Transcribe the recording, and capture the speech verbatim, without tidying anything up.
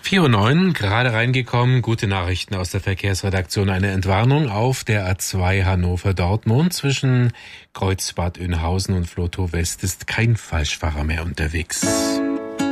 vier Uhr neun, gerade reingekommen. Gute Nachrichten aus der Verkehrsredaktion. Eine Entwarnung auf der A zwei Hannover-Dortmund. Zwischen Kreuzbad Oeynhausen und Flotow West ist kein Falschfahrer mehr unterwegs.